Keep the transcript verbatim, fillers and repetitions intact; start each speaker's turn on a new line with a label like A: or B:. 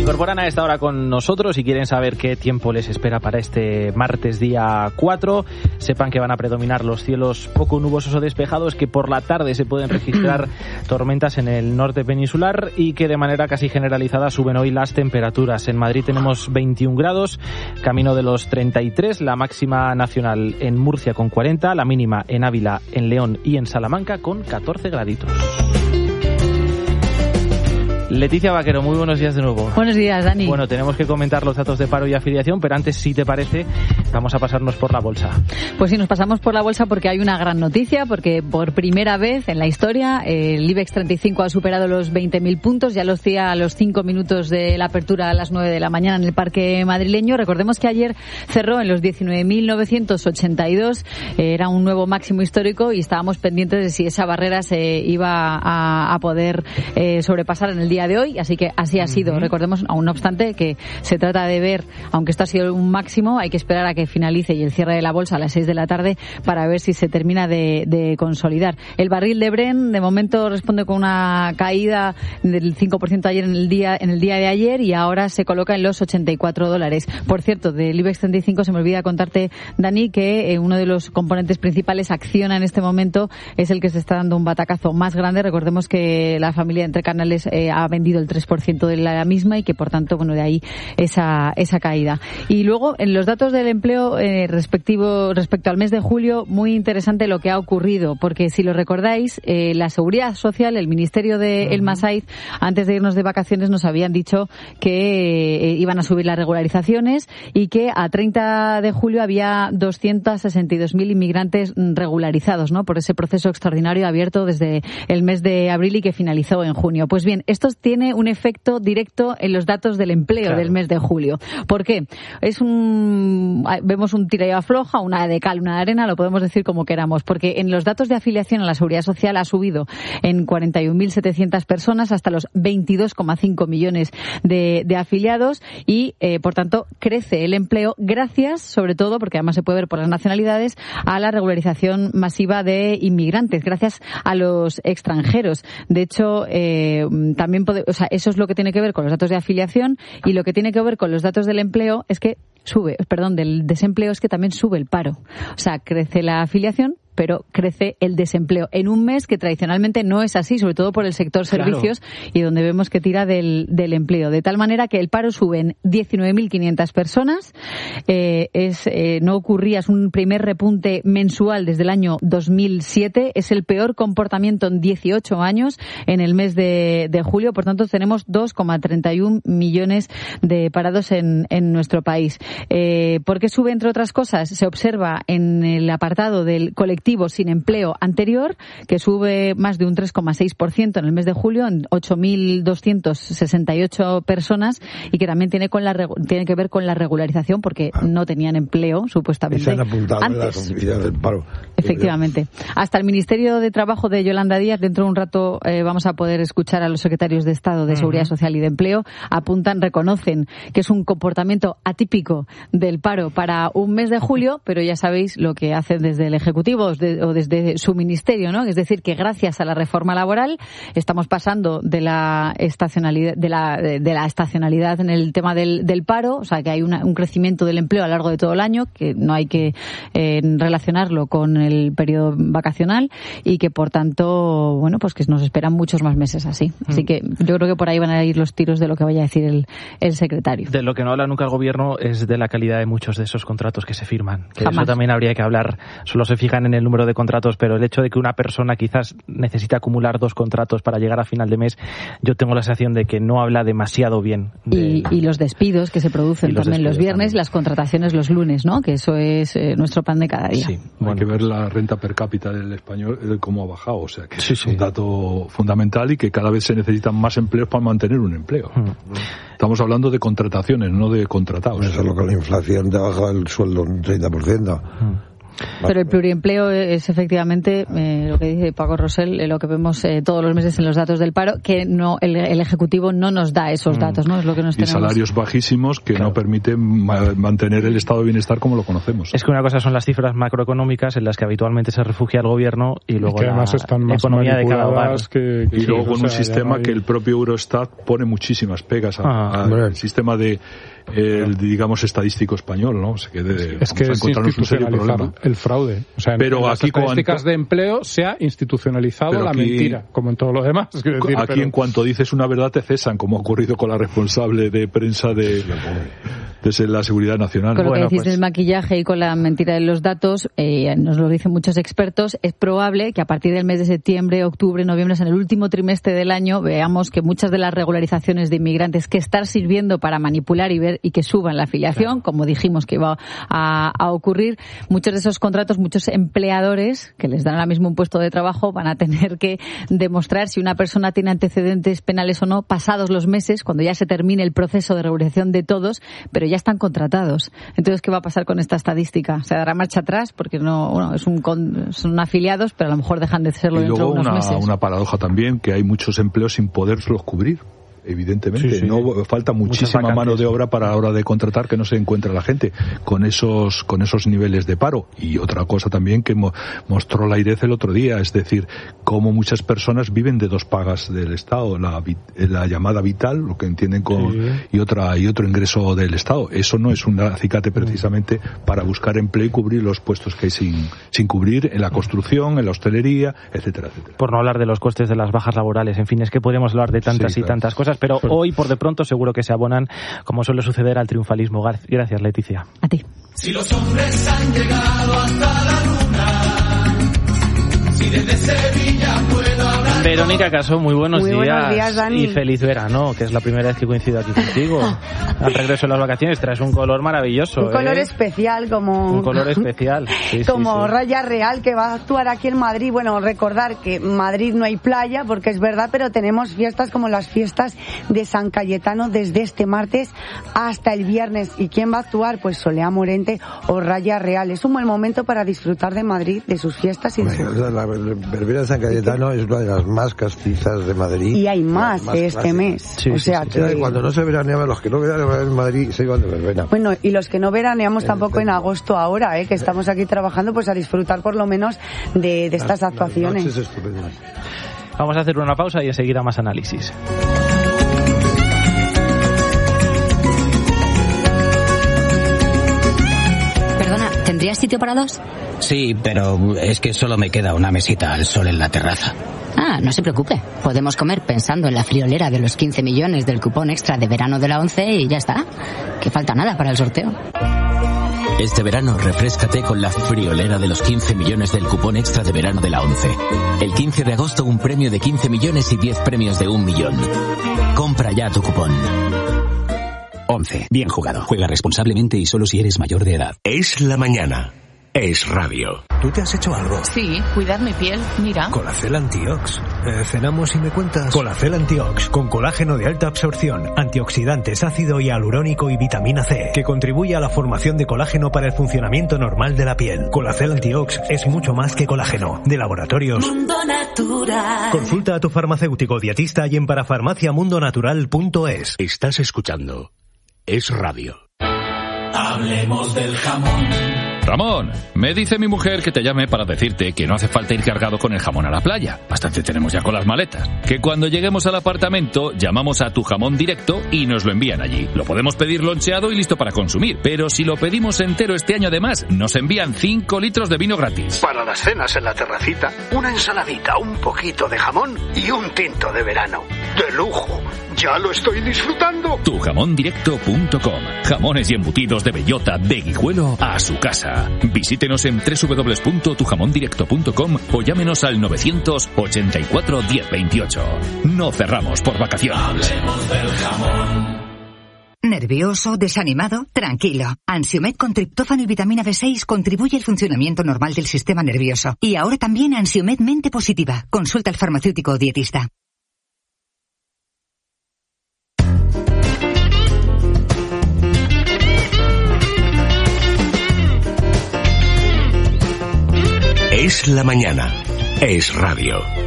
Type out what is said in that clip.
A: incorporan a esta hora con nosotros y quieren saber qué tiempo les espera para este martes día cuatro, sepan que van a predominar los cielos poco nubosos o despejados, que por la tarde se pueden registrar tormentas en el norte peninsular y que de manera casi generalizada suben hoy las temperaturas. En Madrid tenemos veintiún grados, camino de los treinta y tres, la máxima nacional en Murcia con cuarenta, la mínima en Ávila, en León y en Salamanca con catorce graditos. Leticia Vaquero, muy buenos días de nuevo.
B: Buenos días, Dani.
A: Bueno, tenemos que comentar los datos de paro y afiliación, pero antes, si te parece, vamos a pasarnos por la bolsa.
B: Pues sí, nos pasamos por la bolsa porque hay una gran noticia, porque por primera vez en la historia el IBEX treinta y cinco ha superado los veinte mil puntos, ya lo hacía a los cinco minutos de la apertura a las nueve de la mañana en el parque madrileño. Recordemos que ayer cerró en los diecinueve mil novecientos ochenta y dos, eh, era un nuevo máximo histórico y estábamos pendientes de si esa barrera se iba a, a poder eh, sobrepasar en el día de hoy, así que así ha sido. Uh-huh. Recordemos, aún no obstante, que se trata de ver, aunque esto ha sido un máximo, hay que esperar a que finalice y el cierre de la bolsa a las seis de la tarde para ver si se termina de, de consolidar. El barril de Brent de momento responde con una caída del cinco por ciento ayer en el día en el día de ayer y ahora se coloca en los ochenta y cuatro dólares. Por cierto, del IBEX treinta y cinco se me olvida contarte, Dani, que eh, uno de los componentes principales, Acciona, en este momento es el que se está dando un batacazo más grande. Recordemos que la familia Entre Canales eh, ha vendido el tres por ciento de la misma y que por tanto, bueno, de ahí esa esa caída. Y luego en los datos del empleo eh, respectivo respecto al mes de julio, muy interesante lo que ha ocurrido, porque si lo recordáis, eh, la Seguridad Social, el Ministerio de uh-huh. El Masaiz, antes de irnos de vacaciones nos habían dicho que eh, iban a subir las regularizaciones y que a treinta de julio había doscientos sesenta y dos mil inmigrantes regularizados, ¿no?, por ese proceso extraordinario abierto desde el mes de abril y que finalizó en junio. Pues bien, esto tiene un efecto directo en los datos del empleo claro. del mes de julio. ¿Por qué? Es un vemos un tira y afloja, una de cal, una de arena, lo podemos decir como queramos, porque en los datos de afiliación a la Seguridad Social ha subido en cuarenta y un mil setecientas personas hasta los veintidós coma cinco millones de, de afiliados y, eh, por tanto, crece el empleo gracias, sobre todo, porque además se puede ver por las nacionalidades, a la regularización masiva de inmigrantes, gracias a los extranjeros. De hecho, eh, también puede, o sea, eso es lo que tiene que ver con los datos de afiliación, y lo que tiene que ver con los datos del empleo es que sube, perdón, del desempleo es que también sube el paro. O sea, crece la afiliación, pero crece el desempleo en un mes que tradicionalmente no es así, sobre todo por el sector servicios, claro. y donde vemos que tira del, del empleo. De tal manera que el paro sube en diecinueve mil quinientas personas, eh, es eh, no ocurría, es un primer repunte mensual desde el año dos mil siete, es el peor comportamiento en dieciocho años en el mes de, de julio, por tanto tenemos dos coma treinta y uno millones de parados en, en nuestro país. Eh, ¿Por qué sube, entre otras cosas? Se observa en el apartado del colectivo sin empleo anterior, que sube más de un tres coma seis por ciento en el mes de julio, en ocho mil doscientas sesenta y ocho personas, y que también tiene con la tiene que ver con la regularización, porque ah. no tenían empleo, supuestamente,
C: se han apuntado
B: antes.
C: En la subida del paro.
B: Efectivamente. Hasta el Ministerio de Trabajo de Yolanda Díaz, dentro de un rato eh, vamos a poder escuchar a los secretarios de Estado de Seguridad uh-huh. Social y de Empleo, apuntan, reconocen que es un comportamiento atípico del paro para un mes de julio, pero ya sabéis lo que hacen desde el Ejecutivo De, o desde su ministerio, ¿no? Es decir, que gracias a la reforma laboral estamos pasando de la estacionalidad de la de, de la estacionalidad en el tema del, del paro, o sea, que hay una, un crecimiento del empleo a lo largo de todo el año, que no hay que eh, relacionarlo con el periodo vacacional, y que por tanto, bueno, pues que nos esperan muchos más meses así. Así mm. que yo creo que por ahí van a ir los tiros de lo que vaya a decir el, el secretario.
A: De lo que no habla nunca el gobierno es de la calidad de muchos de esos contratos que se firman. Que
B: Jamás.
A: Eso también habría que hablar. Solo se fijan en el número de contratos, pero el hecho de que una persona quizás necesite acumular dos contratos para llegar a final de mes, yo tengo la sensación de que no habla demasiado bien. De...
B: Y, y los despidos que se producen los también los viernes, también. Las contrataciones los lunes, ¿no? Que eso es eh, nuestro pan de cada día.
D: Sí. Bueno. Hay que ver la renta per cápita del español, de cómo ha bajado, o sea que
A: sí,
D: es
A: sí.
D: un dato fundamental, y que cada vez se necesitan más empleos para mantener un empleo. Hmm. Estamos hablando de contrataciones, no de contratados.
C: Eso es lo que la inflación te baja el sueldo un treinta por ciento.
A: Hmm.
B: Pero el pluriempleo es efectivamente eh, lo que dice Paco Rosell, eh, lo que vemos eh, todos los meses en los datos del paro, que no el, el Ejecutivo no nos da esos datos, ¿no? Es lo que nos
D: y
B: tenemos.
D: Salarios bajísimos que claro. no permiten ma- mantener el estado de bienestar como lo conocemos.
A: Es que una cosa son las cifras macroeconómicas en las que habitualmente se refugia el gobierno y luego
C: es que
A: la
C: están más
A: economía de cada hogar.
C: Que, que
D: y
C: sí,
D: luego con
C: o sea,
D: un sistema
C: hay...
D: que el propio Eurostat pone muchísimas pegas
A: ah,
D: al sistema de el, digamos estadístico español, ¿no? O sea, que de,
C: es que es institucionalizar el fraude. O sea,
D: pero
C: en
D: aquí
C: las estadísticas
D: cuanto...
C: de empleo se ha institucionalizado la
D: aquí...
C: mentira, como en todo lo demás. Decir,
D: aquí
C: pero...
D: en cuanto dices una verdad te cesan, como ha ocurrido con la responsable de prensa de, de la Seguridad Nacional.
B: Con lo
A: bueno,
B: que decís
A: pues...
B: del maquillaje y con la mentira de los datos, eh, nos lo dicen muchos expertos, es probable que a partir del mes de septiembre, octubre, noviembre, en el último trimestre del año, veamos que muchas de las regularizaciones de inmigrantes que están sirviendo para manipular y ver y que suban la afiliación, claro. como dijimos que iba a, a ocurrir, muchos de esos contratos, muchos empleadores que les dan ahora mismo un puesto de trabajo van a tener que demostrar si una persona tiene antecedentes penales o no pasados los meses, cuando ya se termine el proceso de regularización de todos, pero ya están contratados. Entonces, ¿qué va a pasar con esta estadística? ¿Se dará marcha atrás? Porque no, bueno, es un con, son afiliados, pero a lo mejor dejan de serlo
D: y
B: dentro de
D: luego
B: unos
D: una,
B: meses.
D: una paradoja también, que hay muchos empleos sin poderlos cubrir. Evidentemente, sí, sí. no falta muchísima mano de obra para la hora de contratar que no se encuentra la gente con esos con esos niveles de paro. Y otra cosa también que mo- mostró la AIREF el otro día, es decir, cómo muchas personas viven de dos pagas del Estado, la, la llamada vital, lo que entienden con, sí. y otra y otro ingreso del Estado. Eso no es un acicate precisamente para buscar empleo y cubrir los puestos que hay sin sin cubrir en la construcción, en la hostelería, etcétera, etcétera.
A: Por no hablar de los costes de las bajas laborales. En fin, es que podemos hablar de tantas sí, y claro. tantas cosas, pero hoy, por de pronto, seguro que se abonan, como suele suceder, al triunfalismo. Gracias, Leticia.
B: A ti.
E: Si los hombres han llegado hasta la luna, si desde Sevilla puedo hablar...
A: Verónica Casó, muy buenos
F: muy
A: días.
F: Buenos días, Dani.
A: Y feliz verano, que es la primera vez que coincido aquí contigo. Al regreso de las vacaciones traes un color maravilloso.
F: Un
A: ¿eh?
F: color especial, como...
A: Un color especial. Sí,
F: como
A: sí, sí.
F: Raya Real, que va a actuar aquí en Madrid. Bueno, recordar que en Madrid no hay playa, porque es verdad, pero tenemos fiestas como las fiestas de San Cayetano desde este martes hasta el viernes. ¿Y quién va a actuar? Pues Solea Morente o Raya Real. Es un buen momento para disfrutar de Madrid, de sus fiestas y de sus...
G: La verbena de San Cayetano es una de las más castizas de Madrid.
F: Y hay más, más este clásicas. mes. Sí, o sea
G: sí,
F: que...
G: sí. Cuando no se veraneaban, los que no veraneaban en Madrid se iban de verbena.
F: Bueno, y los que no veraneamos tampoco en agosto ahora, ¿eh? que estamos aquí trabajando, pues a disfrutar por lo menos de, de estas las, actuaciones.
G: Las noches estupendas.
A: Vamos a hacer una pausa y enseguida más análisis.
H: Perdona, ¿tendrías sitio para dos?
I: Sí, pero es que solo me queda una mesita al sol en la terraza.
H: Ah, no se preocupe. Podemos comer pensando en la friolera de los quince millones del cupón extra de verano de la ONCE y ya está. Que falta nada para el sorteo.
J: Este verano refréscate con la friolera de los quince millones del cupón extra de verano de la ONCE. El quince de agosto un premio de quince millones y diez premios de un millón. Compra ya tu cupón.
K: ONCE. Bien jugado. Juega responsablemente y solo si eres mayor de edad.
L: Es la mañana. Es radio.
M: ¿Tú te has hecho algo?
N: Sí, cuidar mi piel, mira.
M: Colacel Antiox. Eh, cenamos y me cuentas. Colacel Antiox, con colágeno de alta absorción, antioxidantes, ácido hialurónico y vitamina C, que contribuye a la formación de colágeno para el funcionamiento normal de la piel. Colacel Antiox es mucho más que colágeno. De Laboratorios
E: Mundo Natural.
M: Consulta a tu farmacéutico dietista y en parafarmaciamundonatural punto es.
L: Estás escuchando Es Radio.
E: Hablemos del jamón.
O: Ramón, me dice mi mujer que te llame para decirte que no hace falta ir cargado con el jamón a la playa. Bastante tenemos ya con las maletas. Que cuando lleguemos al apartamento llamamos a Tu Jamón Directo y nos lo envían allí. Lo podemos pedir loncheado y listo para consumir. Pero si lo pedimos entero este año además, nos envían cinco litros de vino gratis.
P: Para las cenas en la terracita, una ensaladita, un poquito de jamón y un tinto de verano. ¡De lujo! ¡Ya lo estoy disfrutando!
O: Tu Jamón Directo punto com. Jamones y embutidos de bellota, de Guijuelo a su casa. Visítenos en doble u doble u doble u punto tu jamón directo punto com o llámenos al novecientos ochenta y cuatro diez veintiocho. No cerramos por vacaciones.
E: Hablemos del jamón.
Q: ¿Nervioso? ¿Desanimado? Tranquilo. Ansiomed con triptófano y vitamina B seis contribuye al funcionamiento normal del sistema nervioso. Y ahora también Ansiomed Mente Positiva. Consulta al farmacéutico o dietista.
L: Es la mañana. Es radio.